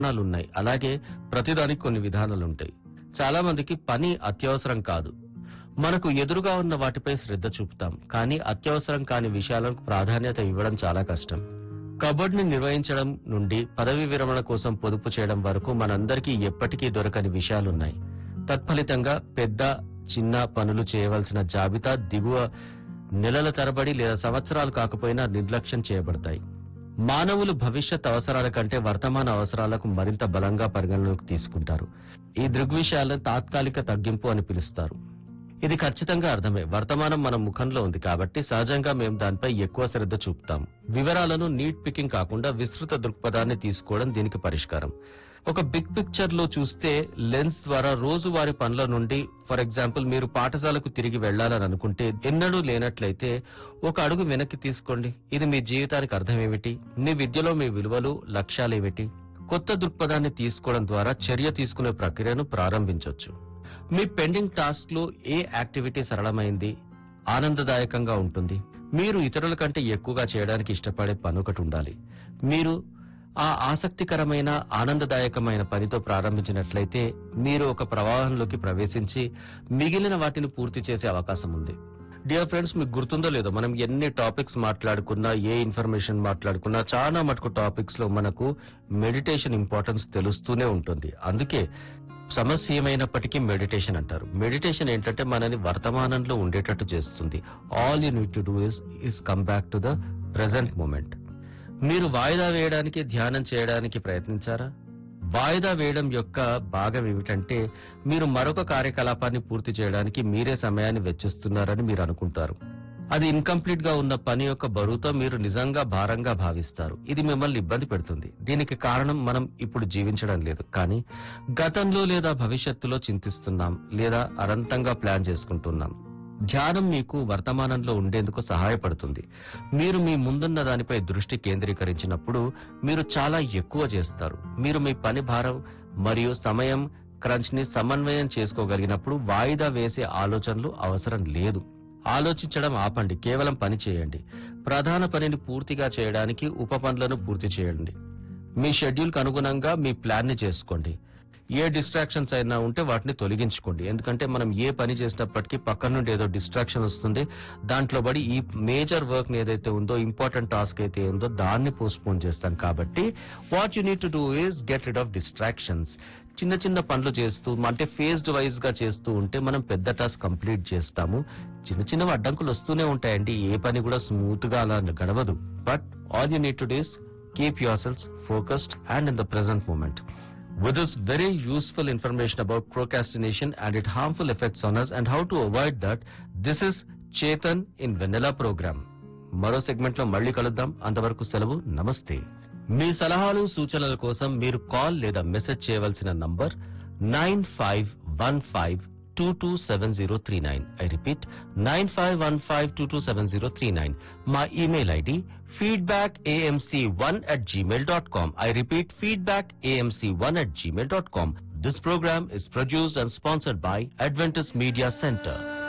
ఉన్నాయి. అలాగే ప్రతిదానికి కొన్ని విధానాలుంటాయి. చాలా మందికి పని అత్యవసరం కాదు. మనకు ఎదురుగా ఉన్న వాటిపై శ్రద్ధ చూపుతాం. కానీ అత్యవసరం కాని విషయాలకు ప్రాధాన్యత ఇవ్వడం చాలా కష్టం. కబోర్డ్ ని నిర్వహించడం నుండి పదవి విరమణ కోసం పొదుపు చేయడం వరకు మనందరికీ ఎప్పటికీ దొరకని విషయాలున్నాయి. తత్ఫలితంగా పెద్ద చిన్న పనులు చేయవలసిన జాబితా దిగువ నెలల తరబడి లేదా సంవత్సరాలు కాకపోయినా నిర్లక్ష్యం చేయబడతాయి. మానవులు భవిష్యత్ అవసరాల కంటే వర్తమాన అవసరాలకు మరింత బలంగా పరిగణలోకి తీసుకుంటారు. ఈ దృగ్విషయాలను తాత్కాలిక తగ్గింపు అని పిలుస్తారు. ఇది ఖచ్చితంగా అర్థమే. వర్తమానం మన ముఖంలో ఉంది కాబట్టి సహజంగా మేము దానిపై ఎక్కువ శ్రద్ధ చూపుతాం. వివరాలను నీట్ పికింగ్ కాకుండా విస్తృత దృక్పథాన్ని తీసుకోవడం దీనికి పరిష్కారం. ఒక బిగ్ పిక్చర్ లో చూస్తే లెన్స్ ద్వారా రోజువారీ పనుల నుండి, ఫర్ ఎగ్జాంపుల్ మీరు పాఠశాలకు తిరిగి వెళ్లాలని అనుకుంటే ఎన్నడూ లేనట్లయితే ఒక అడుగు వెనక్కి తీసుకోండి. ఇది మీ జీవితానికి అర్థమేమిటి, మీ విద్యలో మీ విలువలు, లక్ష్యాలేమిటి? కొత్త దృక్పథాన్ని తీసుకోవడం ద్వారా చర్య తీసుకునే ప్రక్రియను ప్రారంభించవచ్చు. మీ పెండింగ్ టాస్క్ లో ఏ యాక్టివిటీ సరళమైంది, ఆనందదాయకంగా ఉంటుంది? మీరు ఇతరుల కంటే ఎక్కువగా చేయడానికి ఇష్టపడే పని ఒకటి ఉండాలి. మీరు ఆ ఆసక్తికరమైన ఆనందదాయకమైన పనితో ప్రారంభించినట్లయితే మీరు ఒక ప్రవాహంలోకి ప్రవేశించి మిగిలిన వాటిని పూర్తి చేసే అవకాశం ఉంది. డియర్ ఫ్రెండ్స్, మీకు గుర్తుందో లేదో, మనం ఎన్ని టాపిక్స్ మాట్లాడుకున్నా, ఏ ఇన్ఫర్మేషన్ మాట్లాడుకున్నా చాలా మటుకు టాపిక్స్ లో మనకు మెడిటేషన్ ఇంపార్టెన్స్ తెలుస్తూనే ఉంటుంది. అందుకే సమస్య ఏమైనప్పటికీ మెడిటేషన్ అంటారు. మెడిటేషన్ ఏంటంటే మనని వర్తమానంలో ఉండేటట్టు చేస్తుంది. All you need to do is come back to the present moment. మీరు వాయిదా వేయడానికి, ధ్యానం చేయడానికి ప్రయత్నించారా? వాయిదా వేయడం యొక్క భాగం ఏమిటంటే మీరు మరొక కార్యకలాపాన్ని పూర్తి చేయడానికి మీరే సమయాన్ని వెచ్చిస్తున్నారని మీరు అనుకుంటారు. అది ఇన్కంప్లీట్ గా ఉన్న పని యొక్క బరువుతో మీరు నిజంగా భారంగా భావిస్తారు. ఇది మిమ్మల్ని ఇబ్బంది పెడుతుంది. దీనికి కారణం మనం ఇప్పుడు జీవించడం లేదు, కానీ గతంలో లేదా భవిష్యత్తులో చింతిస్తున్నాం లేదా అనంతంగా ప్లాన్ చేసుకుంటున్నాం. ధ్యానం మీకు వర్తమానంలో ఉండేందుకు సహాయపడుతుంది. మీరు మీ ముందున్న దానిపై దృష్టి కేంద్రీకరించినప్పుడు మీరు చాలా ఎక్కువ చేస్తారు. మీరు మీ పని భారం మరియు సమయం క్రంచ్ ని సమన్వయం చేసుకోగలిగినప్పుడు వాయిదా వేసే ఆలోచనలు అవసరం లేదు. ఆలోచించడం ఆపండి, కేవలం పని చేయండి. ప్రధాన పనిని పూర్తిగా చేయడానికి ఉప పనులను పూర్తి చేయండి. మీ షెడ్యూల్ కు అనుగుణంగా మీ ప్లాన్ ని చేసుకోండి. ఏ డిస్ట్రాక్షన్స్ అయినా ఉంటే వాటిని తొలగించుకోండి. ఎందుకంటే మనం ఏ పని చేసినప్పటికీ పక్కన నుండి ఏదో డిస్ట్రాక్షన్ వస్తుంది. దాంట్లో పడి ఈ మేజర్ వర్క్ ఏదైతే ఉందో, ఇంపార్టెంట్ టాస్క్ అయితే ఉందో దాన్ని పోస్ట్పోన్ చేస్తాం. కాబట్టి what you need to do is get rid of distractions. చిన్న చిన్న పనులు చేస్తూ, అంటే ఫేజ్డ్ వైజ్ గా చేస్తూ ఉంటే మనం పెద్ద టాస్క్ కంప్లీట్ చేస్తాము. చిన్న చిన్న అడ్డంకులు వస్తూనే ఉంటాయండి. ఏ పని కూడా స్మూత్ గా అలా గడవదు. But all you need to do is keep your self focused and in the present moment. With this very useful information about procrastination and its harmful effects on us and how to avoid that, this is Chetan in Vanilla Program. మరో segment లో మళ్ళీ కలుద్దాం. అంతవరకు సెలవు, నమస్తే. మీ సలహాలు సూచనల కోసం మీరు కాల్ లేదా మెసేజ్ చేయవలసిన నంబర్ 9515227039. I repeat, 9515227039. మా email ID feedbackamc1@gmail.com. I repeat, feedbackamc1@gmail.com. This program is produced and sponsored by Adventist Media Center.